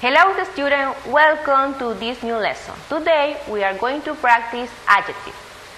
Hello students, welcome to this new lesson. Today we are going to practice adjectives.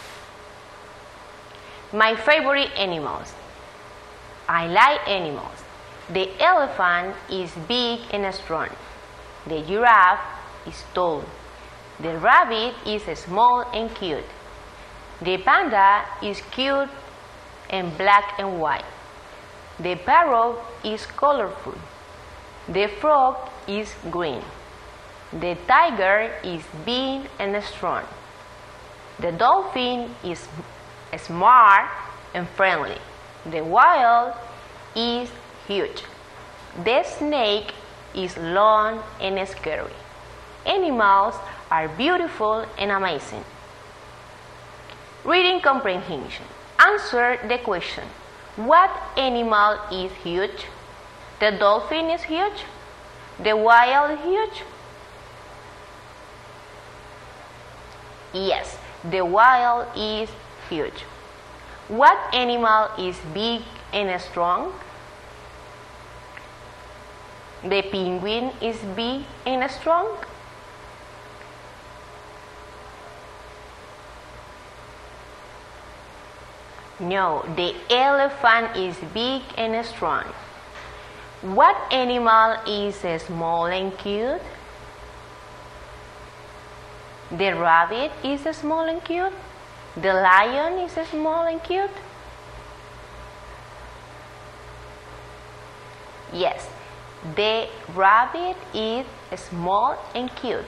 My favorite animals. I like animals. The elephant is big and strong. The giraffe is tall. The rabbit is small and cute. The panda is cute and black and white. The parrot is colorful. The frog is green. The tiger is big and strong. The dolphin is smart and friendly. The whale is huge. The snake is long and scary. Animals are beautiful and amazing. Reading comprehension. Answer the question. What animal is huge? The dolphin is huge? The whale is huge? Yes, the whale is huge. What animal is big and strong? The penguin is big and strong. No, the elephant is big and strong. What animal is small and cute? The rabbit is small and cute. The lion is small and cute. Yes, the rabbit is small and cute.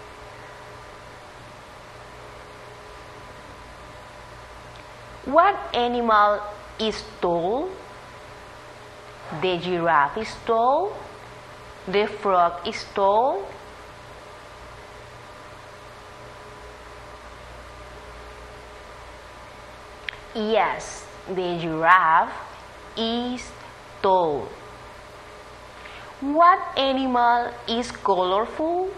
What animal is tall? The giraffe is tall. The frog is tall. Yes, the giraffe is tall. What animal is colorful?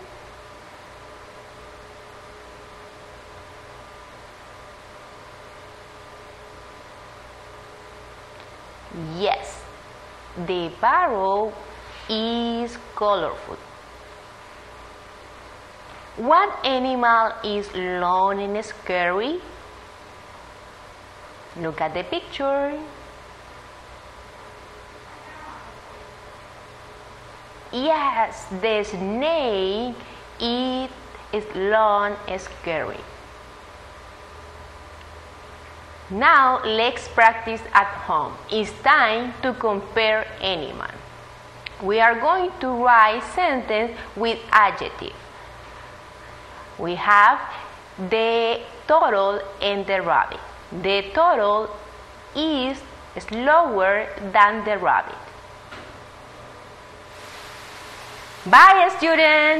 Yes, the parrot is colorful. What animal is long and scary? Look at the picture. Yes, the snake is long and scary. Now let's practice at home. It's time to compare animals. We are going to write sentence with adjective. We have the turtle and the rabbit. The turtle is slower than the rabbit. Bye, students!